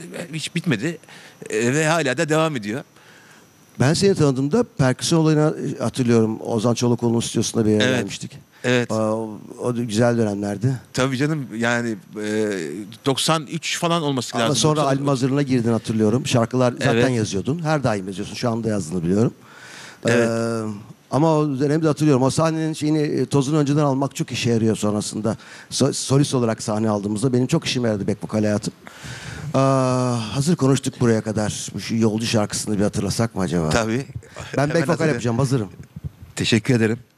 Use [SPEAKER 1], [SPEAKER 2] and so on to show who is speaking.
[SPEAKER 1] hiç bitmedi. Ve hala da devam ediyor.
[SPEAKER 2] Ben seni tanıdığımda perküsyon olayını hatırlıyorum. Ozan Çolakoğlu'nun stüdyosunda bir yere
[SPEAKER 1] Evet.
[SPEAKER 2] gelmiştik.
[SPEAKER 1] Evet.
[SPEAKER 2] O da güzel dönemlerdi.
[SPEAKER 1] Tabii canım, yani 93 falan olması lazım.
[SPEAKER 2] Ama sonra
[SPEAKER 1] 90
[SPEAKER 2] albüm hazırlığına girdin hatırlıyorum. Şarkılar zaten
[SPEAKER 1] Evet.
[SPEAKER 2] yazıyordun. Her daim yazıyorsun. Şu anda yazdığını biliyorum.
[SPEAKER 1] Evet.
[SPEAKER 2] Ama o dönemi de hatırlıyorum. O sahnenin şeyini, tozunu önceden almak çok işe yarıyor sonrasında. Solist olarak sahne aldığımızda benim çok işime yaradı back vokal hayatım. Hazır konuştuk buraya kadar. Şu Yolcu şarkısını bir hatırlasak mı acaba?
[SPEAKER 1] Tabii.
[SPEAKER 2] Ben
[SPEAKER 1] Hemen
[SPEAKER 2] back vokal
[SPEAKER 1] hazırlayın.
[SPEAKER 2] yapacağım. Hazırım.
[SPEAKER 1] Teşekkür ederim.